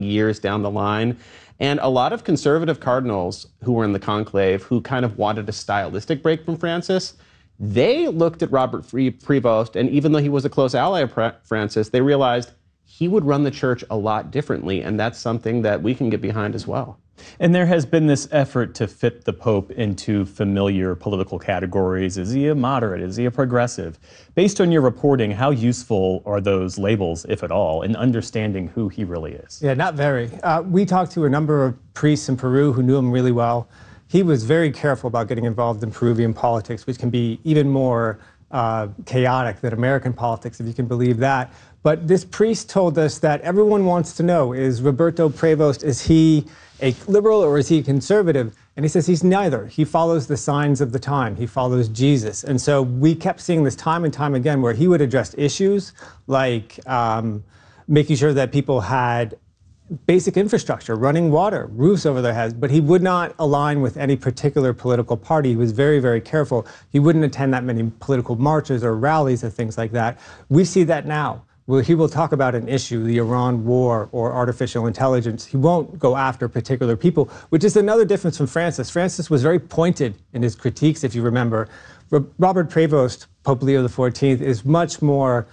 years down the line. And a lot of conservative cardinals who were in the conclave, who kind of wanted a stylistic break from Francis, they looked at Robert Prevost, and even though he was a close ally of Francis, they realized he would run the church a lot differently, and that's something that we can get behind as well. And there has been this effort to fit the Pope into familiar political categories. Is he a moderate? Is he a progressive? Based on your reporting, how useful are those labels, if at all, in understanding who he really is? Yeah, not very. We talked to a number of priests in Peru who knew him really well. He was very careful about getting involved in Peruvian politics, which can be even more chaotic than American politics, if you can believe that. But this priest told us that everyone wants to know, is Roberto Prevost, is he a liberal or is he a conservative? And he says he's neither. He follows the signs of the time. He follows Jesus. And so we kept seeing this time and time again where he would address issues like making sure that people had basic infrastructure, running water, roofs over their heads, but he would not align with any particular political party. He was very, very careful. He wouldn't attend that many political marches or rallies or things like that. We see that now. Well, he will talk about an issue, the Iran war or artificial intelligence. He won't go after particular people, which is another difference from Francis. Francis was very pointed in his critiques, if you remember. Robert Prevost, Pope Leo XIV, is much more,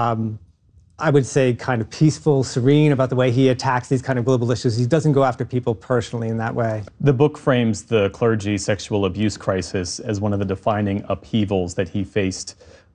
I would say, kind of peaceful, serene about the way he attacks these kind of global issues. He doesn't go after people personally in that way. The book frames the clergy sexual abuse crisis as one of the defining upheavals that he faced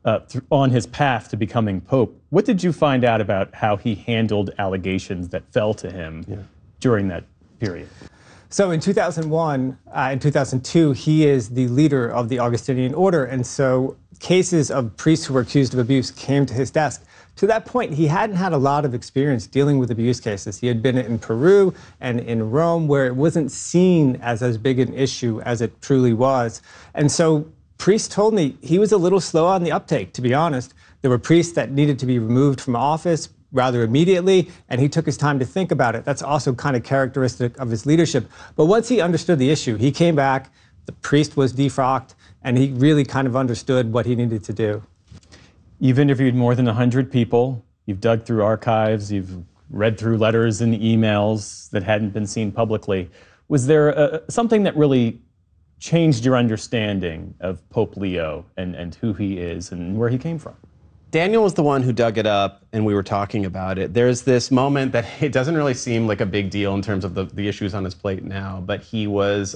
on his path to becoming Pope. What did you find out about how he handled allegations that fell to him during that period? So in 2001 and 2002, he is the leader of the Augustinian order. And so cases of priests who were accused of abuse came to his desk. To that point, he hadn't had a lot of experience dealing with abuse cases. He had been in Peru and in Rome, where it wasn't seen as big an issue as it truly was. And so priests told me he was a little slow on the uptake, to be honest. There were priests that needed to be removed from office rather immediately, and he took his time to think about it. That's also kind of characteristic of his leadership. But once he understood the issue, he came back, the priest was defrocked, and he really kind of understood what he needed to do. You've interviewed more than 100 people. You've dug through archives. You've read through letters and emails that hadn't been seen publicly. Was there something that really changed your understanding of Pope Leo and who he is and where he came from? Daniel was the one who dug it up, and we were talking about it. There's this moment that it doesn't really seem like a big deal in terms of the issues on his plate now, but he was,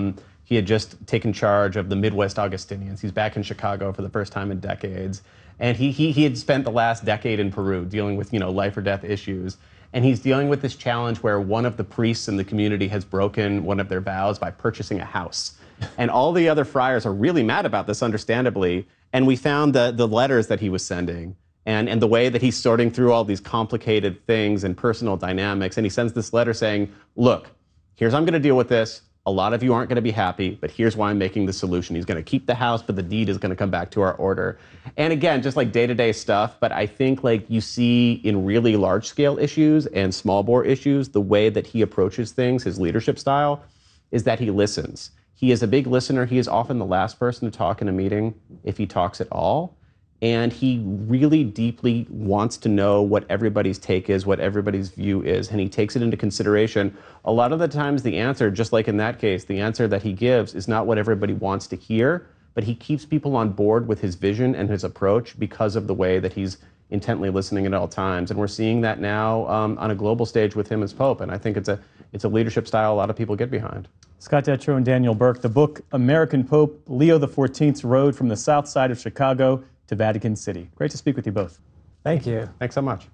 he had just taken charge of the Midwest Augustinians. He's back in Chicago for the first time in decades. And he had spent the last decade in Peru dealing with, life or death issues. And he's dealing with this challenge where one of the priests in the community has broken one of their vows by purchasing a house. And all the other friars are really mad about this, understandably. And we found the letters that he was sending and the way that he's sorting through all these complicated things and personal dynamics. And he sends this letter saying, look, here's how I'm going to deal with this. A lot of you aren't going to be happy, but here's why I'm making the solution. He's going to keep the house, but the deed is going to come back to our order. And again, just like day-to-day stuff, but I think like you see in really large-scale issues and small-bore issues, the way that he approaches things, his leadership style, is that he listens. He is a big listener. He is often the last person to talk in a meeting, if he talks at all. And he really deeply wants to know what everybody's take is, what everybody's view is, and he takes it into consideration. A lot of the times the answer, just like in that case, the answer that he gives is not what everybody wants to hear, but he keeps people on board with his vision and his approach because of the way that he's intently listening at all times. And we're seeing that now on a global stage with him as Pope, and I think it's a leadership style a lot of people get behind. Scott Detrow and Daniel Burke, the book American Pope Leo XIV's Road from the South Side of Chicago to Vatican City. Great to speak with you both. Thank you. Thanks so much.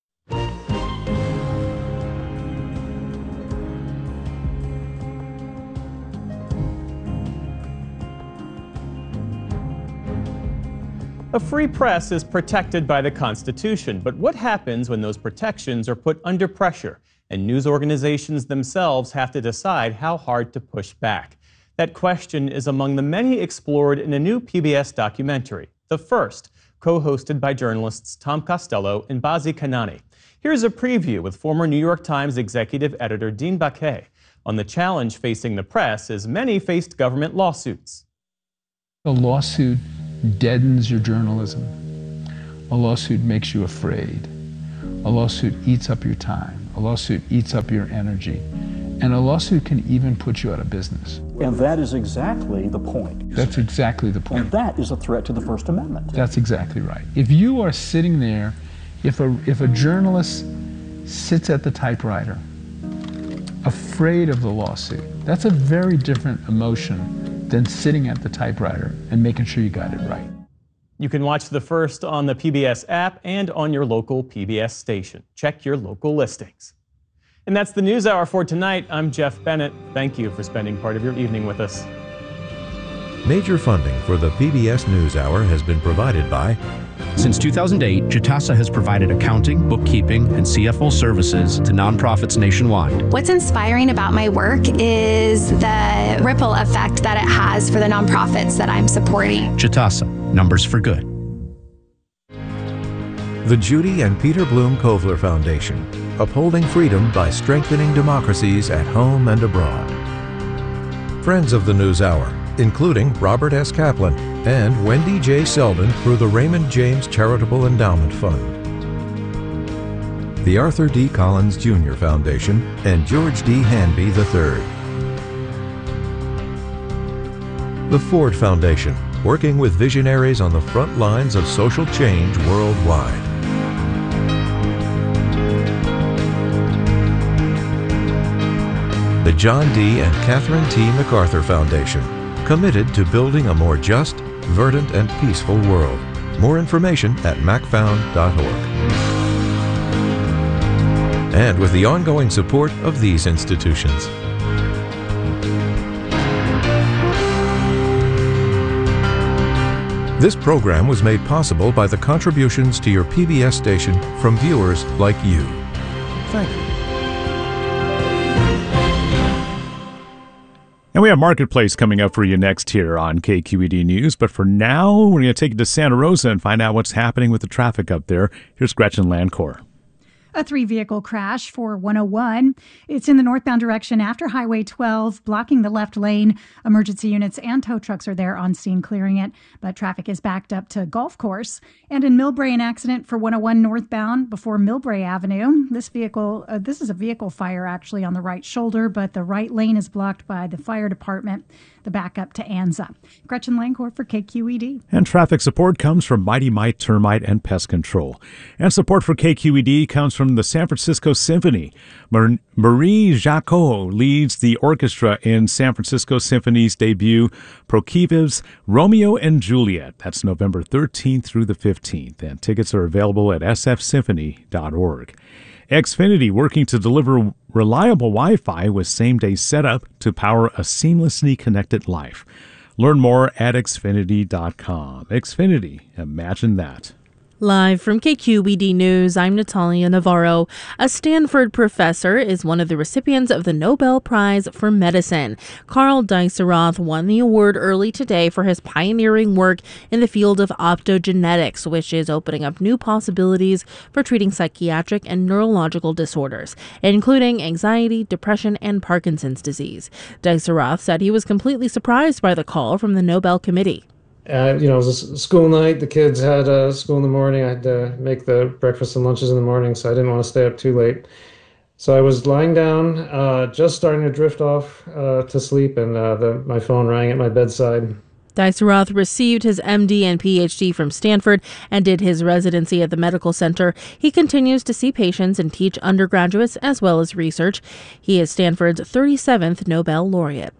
A free press is protected by the Constitution, but what happens when those protections are put under pressure and news organizations themselves have to decide how hard to push back? That question is among the many explored in a new PBS documentary, the first, co-hosted by journalists Tom Costello and Bazi Kanani. Here's a preview with former New York Times executive editor Dean Baquet on the challenge facing the press as many faced government lawsuits. A lawsuit deadens your journalism. A lawsuit makes you afraid. A lawsuit eats up your time. A lawsuit eats up your energy. And a lawsuit can even put you out of business. And that is exactly the point. That's exactly the point. And that is a threat to the First Amendment. That's exactly right. If you are sitting there, if a journalist sits at the typewriter, afraid of the lawsuit, that's a very different emotion than sitting at the typewriter and making sure you got it right. You can watch The First on the PBS app and on your local PBS station. Check your local listings. And that's the NewsHour for tonight. I'm Jeff Bennett. Thank you for spending part of your evening with us. Major funding for the PBS NewsHour has been provided by... Since 2008, Jitasa has provided accounting, bookkeeping, and CFO services to nonprofits nationwide. What's inspiring about my work is the ripple effect that it has for the nonprofits that I'm supporting. Jitasa, numbers for good. The Judy and Peter Bloom Kovler Foundation, upholding freedom by strengthening democracies at home and abroad. Friends of the NewsHour, including Robert S. Kaplan and Wendy J. Selden through the Raymond James Charitable Endowment Fund. The Arthur D. Collins Jr. Foundation and George D. Hanby III. The Ford Foundation, working with visionaries on the front lines of social change worldwide. The John D. and Catherine T. MacArthur Foundation, committed to building a more just, verdant, and peaceful world. More information at macfound.org. And with the ongoing support of these institutions. This program was made possible by the contributions to your PBS station from viewers like you. Thank you. And we have Marketplace coming up for you next here on KQED News. But for now, we're going to take you to Santa Rosa and find out what's happening with the traffic up there. Here's Gretchen Landcor. A 3-vehicle crash for 101. It's in the northbound direction after Highway 12, blocking the left lane. Emergency units and tow trucks are there on scene clearing it, but traffic is backed up to Golf Course. And in Millbrae, an accident for 101 northbound before Millbrae Avenue. This is a vehicle fire actually on the right shoulder, but the right lane is blocked by the fire department. The backup to Anza. Gretchen Langcourt for KQED. And traffic support comes from Mighty Mite Termite and Pest Control. And support for KQED comes from the San Francisco Symphony. Marie Jacot leads the orchestra in San Francisco Symphony's debut, Prokofiev's Romeo and Juliet. That's November 13th through the 15th. And tickets are available at sfsymphony.org. Xfinity working to deliver reliable Wi-Fi with same-day setup to power a seamlessly connected life. Learn more at Xfinity.com. Xfinity, imagine that. Live from KQED News, I'm Natalia Navarro. A Stanford professor is one of the recipients of the Nobel Prize for Medicine. Karl Dieseroth won the award early today for his pioneering work in the field of optogenetics, which is opening up new possibilities for treating psychiatric and neurological disorders, including anxiety, depression, and Parkinson's disease. Dieseroth said he was completely surprised by the call from the Nobel Committee. It was a school night. The kids had school in the morning. I had to make the breakfast and lunches in the morning, so I didn't want to stay up too late. So I was lying down, just starting to drift off to sleep, and my phone rang at my bedside. Dieseroth received his MD and PhD from Stanford and did his residency at the medical center. He continues to see patients and teach undergraduates as well as research. He is Stanford's 37th Nobel laureate.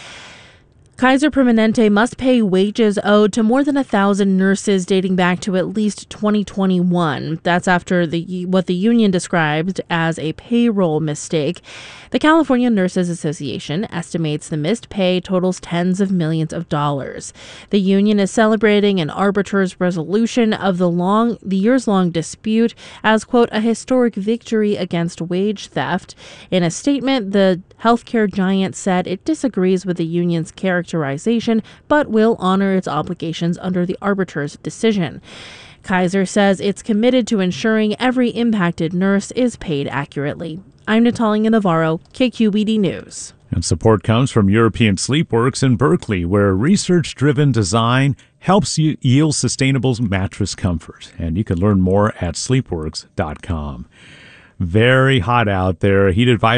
Kaiser Permanente must pay wages owed to more than 1,000 nurses dating back to at least 2021. That's after what the union described as a payroll mistake. The California Nurses Association estimates the missed pay totals tens of millions of dollars. The union is celebrating an arbitrator's resolution of the years-long dispute as, quote, a historic victory against wage theft. In a statement, the healthcare giant said it disagrees with the union's characterization, but will honor its obligations under the arbitrator's decision. Kaiser says it's committed to ensuring every impacted nurse is paid accurately. I'm Natalia Navarro, KQED News. And support comes from European Sleepworks in Berkeley, where research-driven design helps you yield sustainable mattress comfort. And you can learn more at sleepworks.com. Very hot out there. Heat advisory